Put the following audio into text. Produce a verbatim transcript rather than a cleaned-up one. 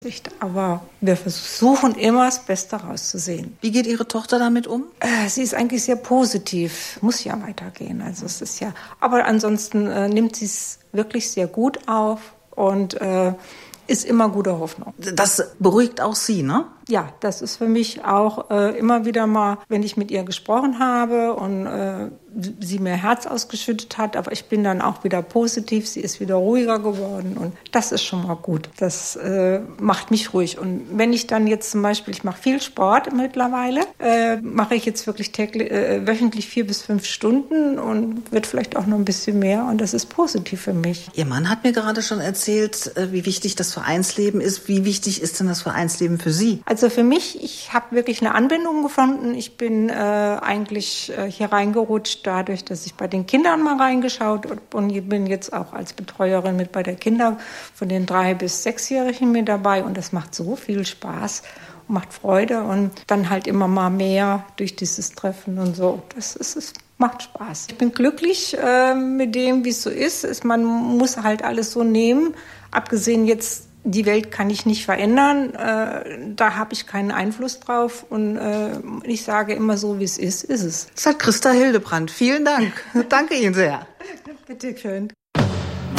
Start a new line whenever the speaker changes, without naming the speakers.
Aber wir versuchen immer, das Beste rauszusehen.
Wie geht Ihre Tochter damit um?
Äh, sie ist eigentlich sehr positiv. Muss ja weitergehen. Also es ist ja. Aber ansonsten äh, nimmt sie es wirklich sehr gut auf und äh, ist immer guter Hoffnung.
Das beruhigt auch Sie, ne?
Ja, das ist für mich auch äh, immer wieder mal, wenn ich mit ihr gesprochen habe und äh, sie mir Herz ausgeschüttet hat, aber ich bin dann auch wieder positiv, sie ist wieder ruhiger geworden und das ist schon mal gut. Das äh, macht mich ruhig. Und wenn ich dann jetzt zum Beispiel, ich mache viel Sport mittlerweile, äh, mache ich jetzt wirklich täglich, äh, wöchentlich vier bis fünf Stunden und wird vielleicht auch noch ein bisschen mehr und das ist positiv für mich.
Ihr Mann hat mir gerade schon erzählt, wie wichtig das Vereinsleben ist. Wie wichtig ist denn das Vereinsleben für Sie?
Also für mich, ich habe wirklich eine Anbindung gefunden. Ich bin äh, eigentlich äh, hier reingerutscht dadurch, dass ich bei den Kindern mal reingeschaut habe und bin jetzt auch als Betreuerin mit bei der Kinder von den drei- bis sechsjährigen mit dabei und das macht so viel Spaß und macht Freude und dann halt immer mal mehr durch dieses Treffen und so. Das ist es. Macht Spaß. Ich bin glücklich äh, mit dem, wie es so ist. ist. Man muss halt alles so nehmen. Abgesehen jetzt, die Welt kann ich nicht verändern. Äh, da habe ich keinen Einfluss drauf. Und äh, ich sage immer so, wie es ist, ist es.
Das hat Christa Hildebrandt. Vielen Dank. Danke Ihnen sehr.
Bitte schön.